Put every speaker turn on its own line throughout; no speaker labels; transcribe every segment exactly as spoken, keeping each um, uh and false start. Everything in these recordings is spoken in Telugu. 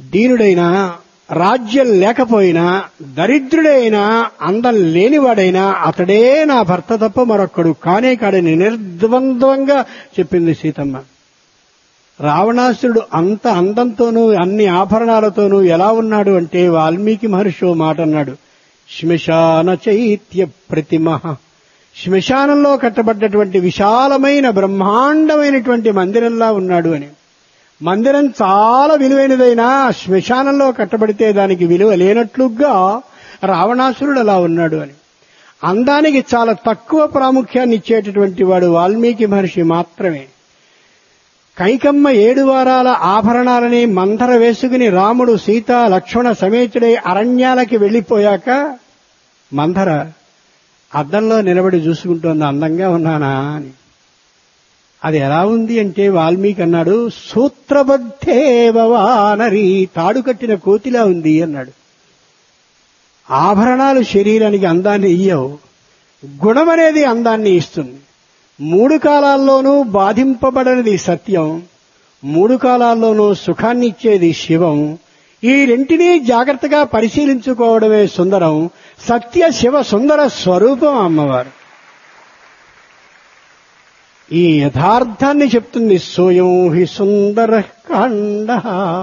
దీనుడైనా, రాజ్యం లేకపోయినా, దరిద్రుడైనా, అందం లేనివాడైనా అతడే నా భర్త తప్ప మరొక్కడు కానే కాడని నిర్ద్వంద్వంగా చెప్పింది సీతమ్మ. రావణాసురుడు అంత అందంతోనూ అన్ని ఆభరణాలతోనూ ఎలా ఉన్నాడు అంటే వాల్మీకి మహర్షి ఓ మాట అన్నాడు, శ్మశాన చైత్య ప్రతిమ. శ్మశానంలో కట్టబడ్డటువంటి విశాలమైన బ్రహ్మాండమైనటువంటి మందిరంలా ఉన్నాడు అని. మందిరం చాలా విలువైనదైనా శ్మశానంలో కట్టబడితే దానికి విలువ లేనట్లుగా రావణాసురుడు అలా ఉన్నాడు అని. అందానికి చాలా తక్కువ ప్రాముఖ్యాన్ని ఇచ్చేటటువంటి వాడు వాల్మీకి మహర్షి మాత్రమే. కైకమ్మ ఏడు వారాల ఆభరణాలని మందర వేసుకుని రాముడు సీత లక్ష్మణ సమేతుడై అరణ్యాలకి వెళ్లిపోయాక మందర అద్దంలో నిలబడి చూసుకుంటోంది, అందంగా ఉన్నానా అని. అది ఎలా ఉంది అంటే వాల్మీకి అన్నాడు, సూత్రబద్ధేవ వానరి, తాడు కట్టిన కోతిలా ఉంది అన్నాడు. ఆభరణాలు శరీరానికి అందాన్ని ఇయ్యవు, గుణమనేది అందాన్ని ఇస్తుంది. మూడు కాలాల్లోనూ బాధింపబడనిది సత్యం, మూడు కాలాల్లోనూ సుఖాన్ని ఇచ్చేది శివం. ఈ రెంటినీ జాగ్రత్తగా పరిశీలించుకోవడమే సుందరం. సత్య శివ సుందర స్వరూపం అమ్మవారు. ఈ యథార్థాన్ని చెప్తుంది. సోయం హి సుందర కాండ.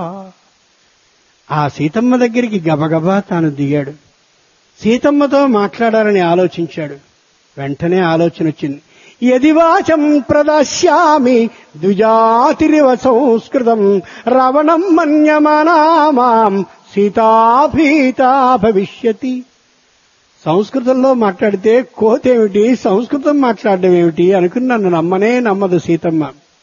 ఆ సీతమ్మ దగ్గరికి గబగబా తాను దిగాడు. సీతమ్మతో మాట్లాడాలని ఆలోచించాడు. వెంటనే ఆలోచన వచ్చింది. యది వాచం ప్రదాస్యామి ద్విజాతిరివ సంస్కృతం రావణం మన్యమానా మాం సీతాభీతా భవిష్యతి. సంస్కృతంలో మాట్లాడితే కోతేమిటి, సంస్కృతం మాట్లాడడం ఏమిటి అనుకుని నన్ను నమ్మనే నమ్మదు సీతమ్మ.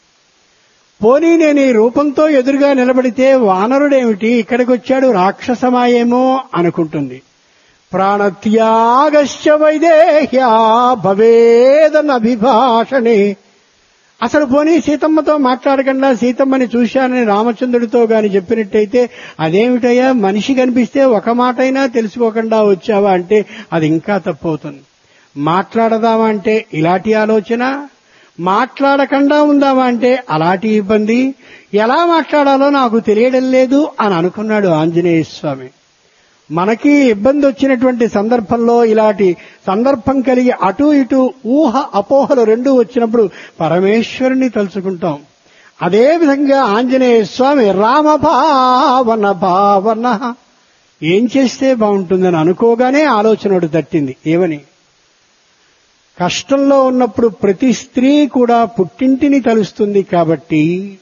పోనీ నేను ఈ రూపంతో ఎదురుగా నిలబడితే వానరుడేమిటి, ఇక్కడికి వచ్చాడు రాక్షసమాయేమో అనుకుంటుంది. ప్రాణత్యాగశ్చ వైదేహ్యా భవేదనభిభాషణే. అసలు పోనీ సీతమ్మతో మాట్లాడకుండా సీతమ్మని చూశానని రామచంద్రుడితో గాని చెప్పినట్టయితే, అదేమిటయ్యా మనిషి కనిపిస్తే ఒక మాటైనా తెలుసుకోకుండా వచ్చావా అంటే అది ఇంకా తప్పవుతుంది. మాట్లాడదామా అంటే ఇలాంటి ఆలోచన, మాట్లాడకుండా ఉందామా అంటే అలాంటి ఇబ్బంది. ఎలా మాట్లాడాలో నాకు తెలియడం లేదు అని అనుకున్నాడు ఆంజనేయ స్వామి. మనకి ఇబ్బంది వచ్చినటువంటి సందర్భంలో ఇలాంటి సందర్భం కలిగి అటు ఇటు ఊహ అపోహలు రెండూ వచ్చినప్పుడు పరమేశ్వరుని తలుచుకుంటాం. అదేవిధంగా ఆంజనేయ స్వామి రామభావన భావన ఏం చేస్తే బాగుంటుందని అనుకోగానే ఆలోచనడు తట్టింది. ఏమని? కష్టంలో ఉన్నప్పుడు ప్రతి స్త్రీ కూడా పుట్టింటిని తలుస్తుంది కాబట్టి,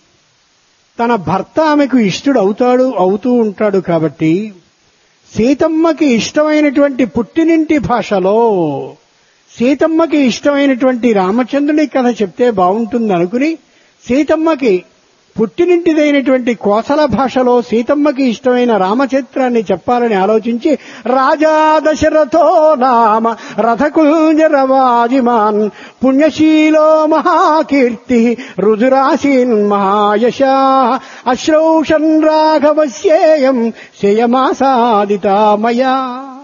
తన భర్త ఆమెకు ఇష్టడు అవుతాడు అవుతూ ఉంటాడు కాబట్టి, సీతమ్మకి ఇష్టమైనటువంటి పుట్టినింటి భాషలో సీతమ్మకి ఇష్టమైనటువంటి రామచంద్రుని కథ చెప్తే బాగుంటుంది అనుకుని సీతమ్మకి పుట్టినింటిదైనటువంటి కోసల భాషలో సీతమ్మకి ఇష్టమైన రామచరిత్రాన్ని చెప్పాలని ఆలోచించి రాజా దశరథో నామ రథకుంజరవాజిమాన్ పుణ్యశీలో మహాకీర్తి రుజురాశీన్ మహాయశా అశ్రౌషన్ రాఘవస్యేయం శయమాసాదితామయా.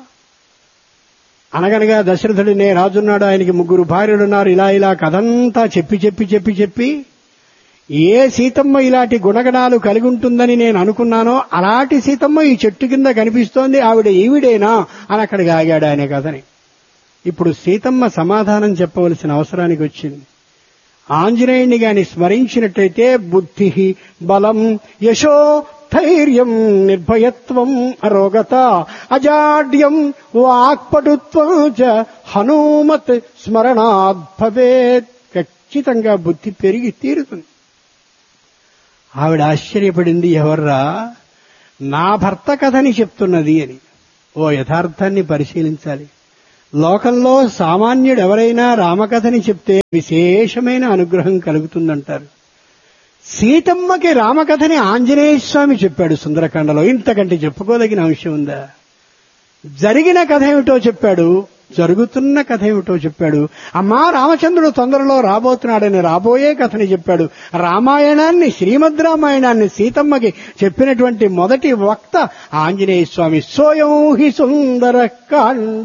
అనగనగా దశరథుడినే రాజున్నాడు, ఆయనకి ముగ్గురు భార్యలున్నారు. ఇలా ఇలా కథంతా చెప్పి చెప్పి చెప్పి చెప్పి ఏ సీతమ్మ ఇలాంటి గుణగణాలు కలిగి ఉంటుందని నేను అనుకున్నానో అలాంటి సీతమ్మ ఈ చెట్టు కింద కనిపిస్తోంది, ఆవిడ ఈవిడేనా అని అక్కడికి ఆగాడు ఆయన కథని. ఇప్పుడు సీతమ్మ సమాధానం చెప్పవలసిన అవసరానికి వచ్చింది. ఆంజనేయుణ్ణి గాని స్మరించినట్టయితే బుద్ధి బలం యశో ధైర్యం నిర్భయత్వం అరోగత అజాడ్యం వాక్పటుత్వం చ హనుమత్ స్మరణాద్ భవేత్. ఖచ్చితంగా బుద్ధి పెరిగి తీరుతుంది. ఆవిడ ఆశ్చర్యపడింది, ఎవర్రా నా భర్త కథని చెప్తున్నది అని. ఓ యథార్థాన్ని పరిశీలించాలి. లోకంలో సామాన్యుడు ఎవరైనా రామకథని చెప్తే విశేషమైన అనుగ్రహం కలుగుతుందంటారు. సీతమ్మకి రామకథని ఆంజనేయ స్వామి చెప్పాడు సుందరకాండలో. ఇంతకంటే చెప్పుకోదగిన అంశం ఉందా? జరిగిన కథ ఏమిటో చెప్పాడు, జరుగుతున్న కథ ఏమిటో చెప్పాడు. అమ్మా రామచంద్రుడు తొందరలో రాబోతున్నాడని రాబోయే కథని చెప్పాడు. రామాయణాన్ని, శ్రీమద్ రామాయణాన్ని సీతమ్మకి చెప్పినటువంటి మొదటి వక్త ఆంజనేయ స్వామి. సోయం హి సుందర కాండ.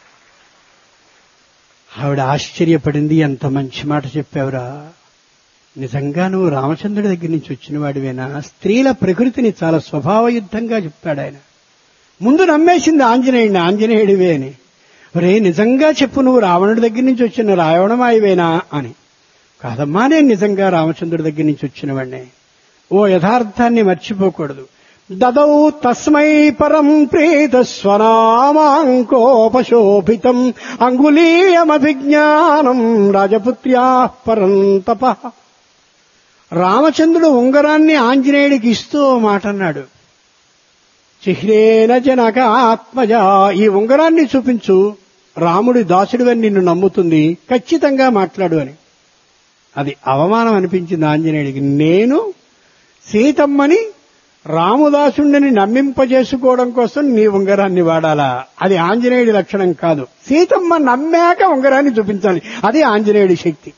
ఆవిడ ఆశ్చర్యపడింది, ఎంత మంచి మాట చెప్పావురా, నిజంగా నువ్వు రామచంద్రుడి దగ్గర నుంచి వచ్చిన వాడివేనా? స్త్రీల ప్రకృతిని చాలా స్వభావయుద్ధంగా చెప్తాడు ఆయన. ముందు నమ్మేసింది ఆంజనేయుడిని, ఆంజనేయుడివే అని. రే నిజంగా చెప్పు, నువ్వు రావణుడి దగ్గర నుంచి వచ్చిన రావణమాయివేనా అని. కాదమ్మా, నేను నిజంగా రామచంద్రుడి దగ్గర నుంచి వచ్చిన వాడినే. ఓ యథార్థాన్ని మర్చిపోకూడదు. దదౌ తస్మై పరం ప్రీత స్వనామాంకోపశోభితం అంగుళీయమభిజ్ఞానం రాజపుత్ర్యా పరంతప. రామచంద్రుడు ఉంగరాన్ని ఆంజనేయుడికి ఇస్తూ మాట అన్నాడు. చిహ్నేన జనక ఆత్మజ, ఈ ఉంగరాన్ని చూపించు, రాముడి దాసుడివని నిన్ను నమ్ముతుంది, ఖచ్చితంగా మాట్లాడు అని. అది అవమానం అనిపించింది ఆంజనేయుడికి. నేను సీతమ్మని రాముదాసుడిని నమ్మింపజేసుకోవడం కోసం నీ ఉంగరాన్ని వాడాలా? అది ఆంజనేయుడి లక్షణం కాదు. సీతమ్మ నమ్మాక ఉంగరాన్ని చూపించాలి, అది ఆంజనేయుడి శక్తి.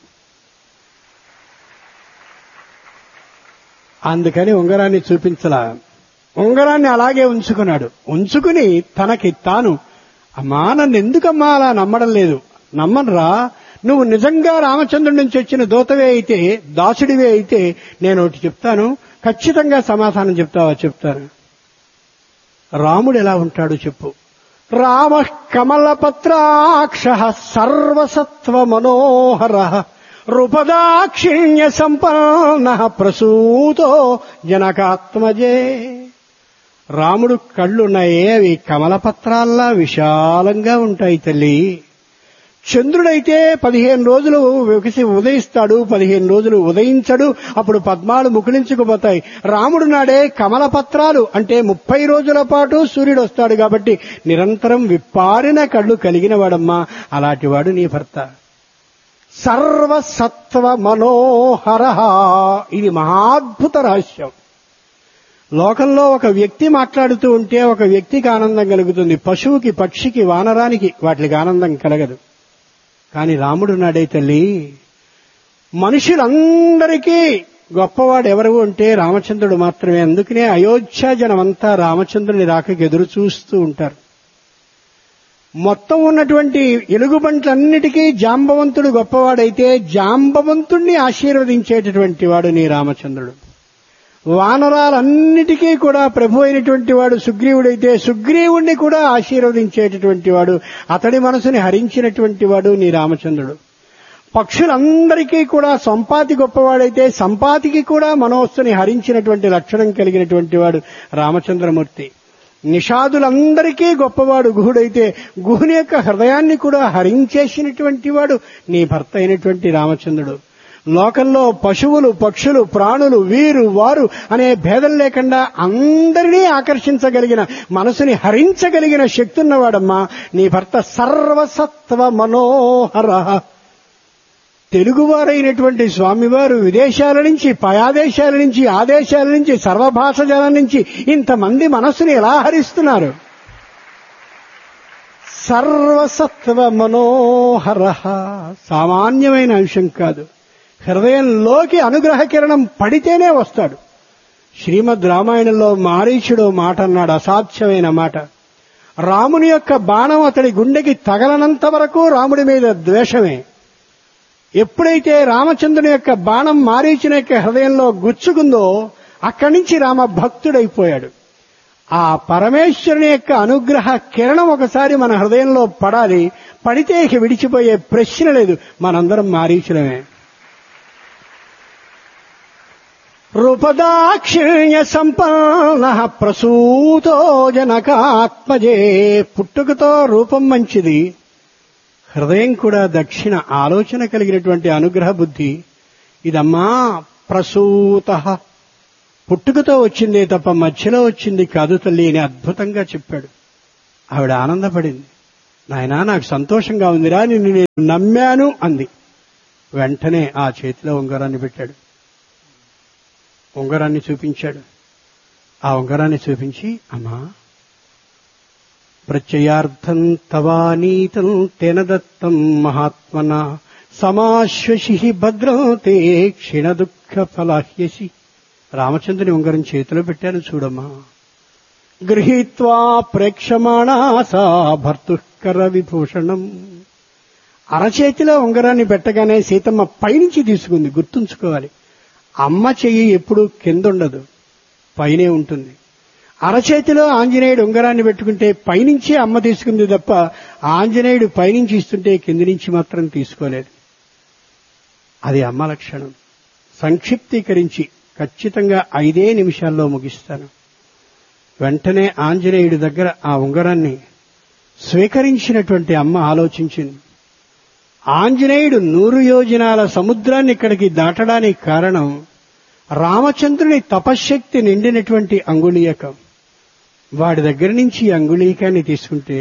అందుకని ఉంగరాన్ని చూపించలా. ఉంగరాన్ని అలాగే ఉంచుకున్నాడు. ఉంచుకుని తనకి తాను, అమ్మా నన్ను ఎందుకమ్మా అలా నమ్మడం లేదు? నమ్మనరా, నువ్వు నిజంగా రామచంద్రుడి నుంచి వచ్చిన దూతవే అయితే, దాసుడివే అయితే నేను ఒకటి చెప్తాను, ఖచ్చితంగా సమాధానం చెప్తావా? చెప్తాను. రాముడు ఎలా ఉంటాడు చెప్పు. రామ కమలపత్రాక్ష సర్వసత్వ మనోహర రూపదాక్షిణ్య సంపన్న ప్రసూతో జనకాత్మజే. రాముడు కళ్ళున్నాయే, అవి కమలపత్రాల్లా విశాలంగా ఉంటాయి తల్లి. చంద్రుడైతే పదిహేను రోజులు వికసి ఉదయిస్తాడు, పదిహేను రోజులు ఉదయించడు, అప్పుడు పద్మాలు ముకుళించుకుపోతాయి. రాముడు నాడే కమలపత్రాలు అంటే ముప్పై రోజుల పాటు సూర్యుడు వస్తాడు కాబట్టి నిరంతరం విప్పారిన కళ్ళు కలిగిన వాడమ్మా. అలాంటివాడు నీ భర్త. సర్వసత్వ మనోహర, ఇది మహాద్భుత రహస్యం. లోకంలో ఒక వ్యక్తి మాట్లాడుతూ ఉంటే ఒక వ్యక్తికి ఆనందం కలుగుతుంది, పశువుకి, పక్షికి, వానరానికి వాటికి ఆనందం కలగదు. కానీ రాముడు నాడే తల్లి, మనుషులందరికీ గొప్పవాడు ఎవరు అంటే రామచంద్రుడు మాత్రమే. అందుకనే అయోధ్య జనమంతా రామచంద్రుని రాకకి ఎదురు చూస్తూ ఉంటారు. మొత్తం ఉన్నటువంటి ఎలుగుబంట్లన్నిటికీ జాంబవంతుడు గొప్పవాడైతే జాంబవంతుణ్ణి ఆశీర్వదించేటటువంటి వాడు నీ రామచంద్రుడు. వానరాలన్నిటికీ కూడా ప్రభు అయినటువంటి వాడు సుగ్రీవుడైతే సుగ్రీవుణ్ణి కూడా ఆశీర్వదించేటటువంటి వాడు, అతడి మనసుని హరించినటువంటి వాడు నీ రామచంద్రుడు. పక్షులందరికీ కూడా సంపాతి గొప్పవాడైతే సంపాతికి కూడా మనోస్సుని హరించినటువంటి లక్షణం కలిగినటువంటి వాడు రామచంద్రమూర్తి. నిషాదులందరికీ గొప్పవాడు గుహుడైతే గుహుని యొక్క హృదయాన్ని కూడా హరించేసినటువంటి వాడు నీ భర్త అయినటువంటి రామచంద్రుడు. లోకంలో పశువులు, పక్షులు, ప్రాణులు, వీరు వారు అనే భేదం లేకుండా అందరినీ ఆకర్షించగలిగిన, మనసుని హరించగలిగిన శక్తి ఉన్నవాడమ్మా నీ భర్త. సర్వసత్వ మనోహర. తెలుగువారైనటువంటి స్వామివారు విదేశాల నుంచి, పయాదేశాల నుంచి, ఆదేశాల నుంచి, సర్వభాష జనం నుంచి ఇంతమంది మనస్సుని ఎలా హరిస్తున్నారు? సర్వసత్వ మనోహర సామాన్యమైన అంశం కాదు. హృదయంలోకి అనుగ్రహ కిరణం పడితేనే వస్తాడు. శ్రీమద్ రామాయణంలో మారీచుడు మాట అన్నాడు, అసాధ్యమైన మాట. రాముని యొక్క బాణం అతడి గుండెకి తగలనంత వరకు రాముడి మీద ద్వేషమే. ఎప్పుడైతే రామచంద్రుని యొక్క బాణం మారీచుని యొక్క హృదయంలో గుచ్చుకుందో అక్కడి నుంచి రామ భక్తుడైపోయాడు. ఆ పరమేశ్వరుని యొక్క అనుగ్రహ కిరణం ఒకసారి మన హృదయంలో పడాలి. పడితే ఇక విడిచిపోయే ప్రశ్న లేదు, మనందరం మారీచులమే. రూపదాక్షిణ్య సంపన్న ప్రసూతో జనకాత్మజే. పుట్టుకతో రూపం మంచిది, హృదయం కూడా దక్షిణ, ఆలోచన కలిగినటువంటి అనుగ్రహ బుద్ధి. ఇదమ్మా ప్రసూత, పుట్టుకతో వచ్చిందే తప్ప మధ్యలో వచ్చింది కాదు తల్లి అని అద్భుతంగా చెప్పాడు. ఆవిడ ఆనందపడింది. నాయనా నాకు సంతోషంగా ఉందిరా, నిన్ను నేను నమ్మాను అంది. వెంటనే ఆ చేతిలో ఉంగరాన్ని పెట్టాడు, ఉంగరాన్ని చూపించాడు. ఆ ఉంగరాన్ని చూపించి, అమ్మా ప్రత్యయార్థం తవానీతం తేన దత్తం మహాత్మన సమాశ్వసి భద్రం తే క్షీణ దుఃఖ ఫలాహ్యసి. రామచంద్రుని ఉంగరం చేతిలో పెట్టాను చూడమ్మా. గృహీత్వా ప్రేక్షమాణా సా భర్తుకర విభూషణం. అరచేతిలో ఉంగరాన్ని పెట్టగానే సీతమ్మ పైనుంచి తీసుకుంది, గుర్తుంచుకోవాలి. అమ్మ చెయ్యి ఎప్పుడు కింద ఉండదు, పైనే ఉంటుంది. అరచేతిలో ఆంజనేయుడు ఉంగరాన్ని పెట్టుకుంటే పైనుంచి అమ్మ తీసుకుంది తప్ప ఆంజనేయుడు పైనుంచి ఇస్తుంటే కింది నుంచి మాత్రం తీసుకోలేదు. అది అమ్మ లక్షణం. సంక్షిప్తీకరించి ఖచ్చితంగా ఐదే నిమిషాల్లో ముగిస్తాను. వెంటనే ఆంజనేయుడి దగ్గర ఆ ఉంగరాన్ని స్వీకరించినటువంటి అమ్మ ఆలోచించింది. ఆంజనేయుడు నూరు యోజనాల సముద్రాన్ని ఇక్కడికి దాటడానికి కారణం రామచంద్రుని తపశ్శక్తి నిండినటువంటి అంగుళీయకం. వాడి దగ్గర నుంచి అంగుళీకాన్ని తీసుకుంటే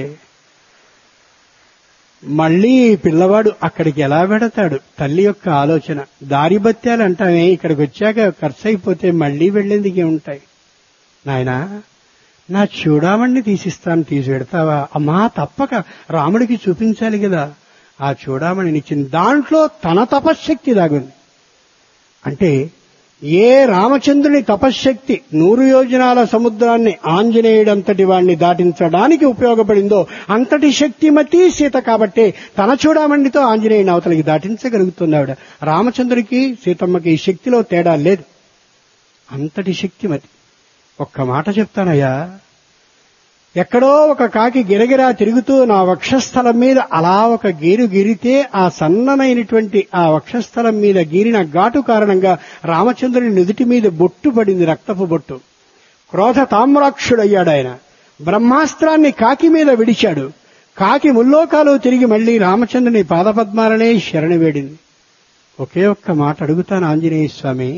మళ్లీ పిల్లవాడు అక్కడికి ఎలా వెడతాడు? తల్లి యొక్క ఆలోచన. దారి బత్యాలు అంటామే, ఇక్కడికి వచ్చాక ఖర్చు అయిపోతే మళ్లీ వెళ్లేందుకే ఉంటాయి. నాయనా, నా చూడామణ్ణి తీసిస్తాను, తీసి పెడతావా? అమ్మా, తప్పక రాముడికి చూపించాలి కదా. ఆ చూడామణినిచ్చింది. దాంట్లో తన తపశ్శక్తి దాగుంది. అంటే ఏ రామచంద్రుని తపశ్శక్తి నూరు యోజనాల సముద్రాన్ని ఆంజనేయుడంతటి వాణ్ణి దాటించడానికి ఉపయోగపడిందో అంతటి శక్తిమతి సీత కాబట్టే తన చూడామణితో ఆంజనేయుని అవతలికి దాటించగలుగుతుంది ఆవిడ. రామచంద్రుడికి సీతమ్మకి ఈ శక్తిలో తేడా లేదు. అంతటి శక్తిమతి. ఒక్క మాట చెప్తానయ్యా, ఎక్కడో ఒక కాకి గిరగిరా తిరుగుతూ నా వక్షస్థలం మీద అలా ఒక గీరు గీరితే ఆ సన్నమైనటువంటి ఆ వక్షస్థలం మీద గీరిన ఘాటు కారణంగా రామచంద్రుని నుదుటి మీద బొట్టు పడింది, రక్తపు బొట్టు. క్రోధ తామ్రాక్షుడయ్యాడు ఆయన. బ్రహ్మాస్త్రాన్ని కాకి మీద విడిచాడు. కాకి ముల్లోకాలు తిరిగి మళ్లీ రామచంద్రుని పాదపద్మాలనే శరణి వేడింది. ఒకే ఒక్క మాట అడుగుతాను ఆంజనేయ స్వామి,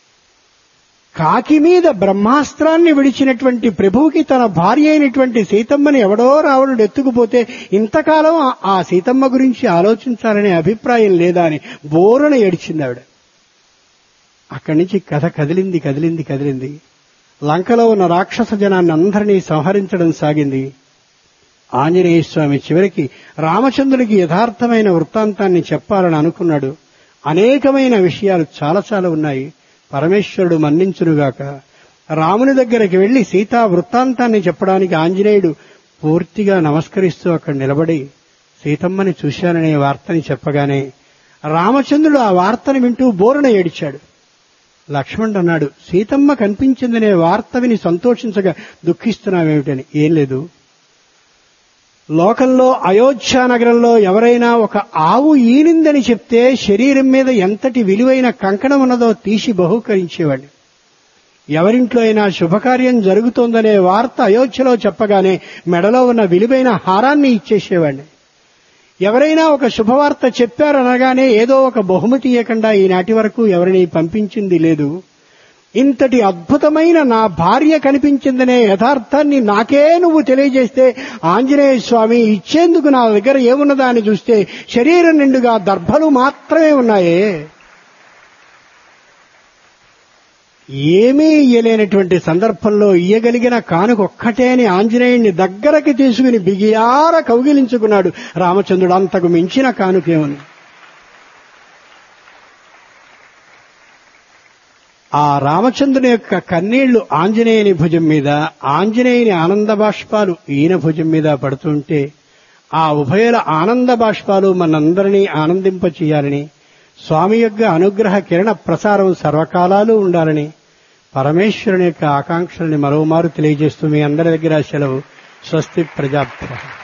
కాకి మీద బ్రహ్మాస్త్రాన్ని విడిచినటువంటి ప్రభువుకి తన భార్య అయినటువంటి సీతమ్మని ఎవడో రావణుడు ఎత్తుకుపోతే ఇంతకాలం ఆ సీతమ్మ గురించి ఆలోచించాలనే అభిప్రాయం లేదా అని బోరున ఏడ్చింది ఆవిడ. అక్కడి నుంచి కథ కదిలింది కదిలింది కదిలింది లంకలో ఉన్న రాక్షస జనాన్ని అందరినీ సంహరించడం సాగింది. ఆంజనేయ స్వామి చివరికి రామచంద్రుడికి యథార్థమైన వృత్తాంతాన్ని చెప్పాలని అనుకున్నాడు. అనేకమైన విషయాలు చాలా చాలా ఉన్నాయి. పరమేశ్వరుడు మన్నించునుగాక. రాముని దగ్గరికి వెళ్లి సీతా వృత్తాంతాన్ని చెప్పడానికి ఆంజనేయుడు పూర్తిగా నమస్కరిస్తూ అక్కడ నిలబడి సీతమ్మని చూశాననే వార్తని చెప్పగానే రామచంద్రుడు ఆ వార్తని వింటూ బోరున ఏడిచాడు. లక్ష్మణుడు అన్నాడు, సీతమ్మ కనిపించిందనే వార్త విని సంతోషించగా దుఃఖిస్తున్నావేమిటని. ఏం లేదు, లోకంలో అయోధ్య నగరంలో ఎవరైనా ఒక ఆవు ఈనిందని చెప్తే శరీరం మీద ఎంతటి విలువైన కంకణం ఉన్నదో తీసి బహూకరించేవాడిని. ఎవరింట్లో అయినా శుభకార్యం జరుగుతోందనే వార్త అయోధ్యలో చెప్పగానే మెడలో ఉన్న విలువైన హారాన్ని ఇచ్చేసేవాడిని. ఎవరైనా ఒక శుభవార్త చెప్పారనగానే ఏదో ఒక బహుమతి ఇవ్వకుండా ఈనాటి వరకు ఎవరిని పంపించింది లేదు. ఇంతటి అద్భుతమైన నా భార్య కనిపించిందనే యథార్థాన్ని నాకే నువ్వు తెలియజేస్తే ఆంజనేయ స్వామి ఇచ్చేందుకు నా దగ్గర ఏమున్నదా అని చూస్తే శరీరం నిండుగా దర్భలు మాత్రమే ఉన్నాయే. ఏమీ ఇయ్యలేనటువంటి సందర్భంలో ఇయ్యగలిగిన కానుకొక్కటే అని ఆంజనేయుణ్ణి దగ్గరకి తీసుకుని బిగియార కౌగిలించుకున్నాడు రామచంద్రుడు. అంతకు మించిన కానుకేముంది? ఆ రామచంద్రుని యొక్క కన్నీళ్లు ఆంజనేయుని భుజం మీద, ఆంజనేయుని ఆనంద బాష్పాలు ఈయన భుజం మీద పడుతుంటే ఆ ఉభయుల ఆనంద బాష్పాలు మనందరినీ ఆనందింపచేయాలని, స్వామి యొక్క అనుగ్రహ కిరణ ప్రసారం సర్వకాలాలు ఉండాలని పరమేశ్వరుని యొక్క ఆకాంక్షల్ని మరోమారు తెలియజేస్తూ మీ అందరి దగ్గర సెలవు. స్వస్తి ప్రజాభ్య.